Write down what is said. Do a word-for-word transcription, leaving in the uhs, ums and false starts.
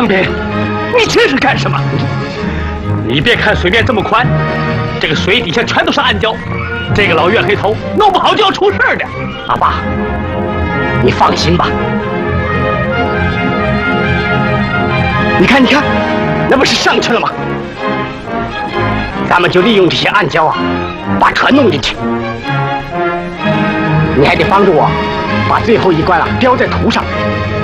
斌，你这是干什么？你别看水面这么宽，这个水底下全都是暗礁，这个老月黑头弄不好就要出事的。 阿爸，你放心吧。你看，你看，那不是上去了吗？咱们就利用这些暗礁啊，把船弄进去。你还得帮助我，把最后一关啊标在图上，